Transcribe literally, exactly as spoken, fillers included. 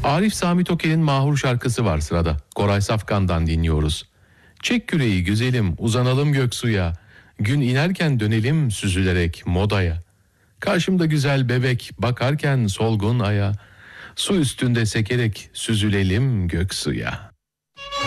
Arif Sami Toker'in Mahur şarkısı var sırada. Koray Safkan'dan dinliyoruz. Çek küreği güzelim, uzanalım göksuya. Gün inerken dönelim süzülerek modaya. Karşımda güzel bebek bakarken solgun aya. Su üstünde sekerek süzülelim göksuya.